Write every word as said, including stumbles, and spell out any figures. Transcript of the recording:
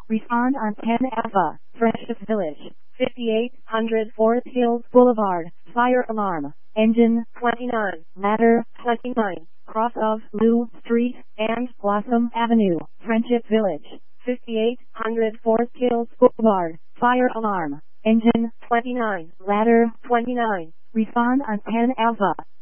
Respond on ten Alpha, Friendship Village, fifty-eight hundred Forest Hills Boulevard, fire alarm, engine twenty-nine, ladder twenty-nine, cross of Lou Street and Blossom Avenue, Friendship Village, fifty-eight hundred Forest Hills Boulevard, fire alarm, engine twenty-nine, ladder twenty-nine. Respond on ten Alpha.